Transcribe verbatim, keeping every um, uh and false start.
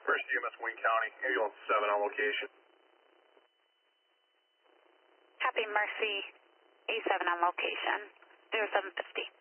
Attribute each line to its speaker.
Speaker 1: First E M S Wayne County, ambulance seven on location.
Speaker 2: Happy Mercy, A seven on location, zero seven fifty.